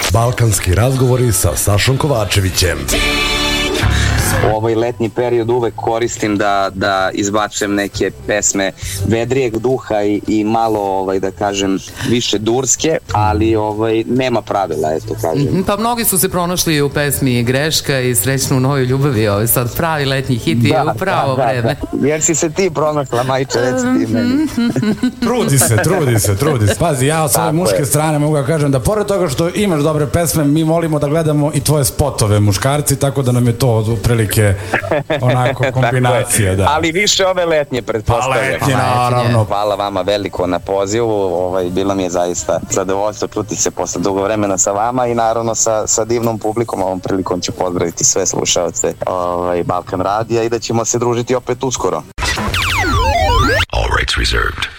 Balkanski razgovori sa Sašom Kovačevićem. Ovaj letnji period uvek koristim da izbacujem neke pesme vedrijeg duha i malo, da kažem, više durske, ali nema pravila, eto kažem. Pa mnogi su se pronašli u pesmi Greška i Srećno u novoj ljubavi, sad pravi letnji hit je u pravo vreme. Jer si se ti pronašla, majče, reci ti meni. Trudi se. Pazi, ja od svoje muške strane mogu da kažem da pored toga što imaš dobre pesme, mi volimo da gledamo i tvoje spotove muškarci, tako da nam je to prilike onako kombinacija, da. Ali više ove letnje, pretpostavljam. Pa letnje, naravno. Hvala vama veliko na pozivu, bilo mi je zaista zadovoljstvo čuti se posle dugo vremena sa vama i naravno sa divnom publikom. Ovom prilikom ću pozdraviti sve slušaoce Balkan radija i da ćemo se družiti opet uskoro. All rights reserved.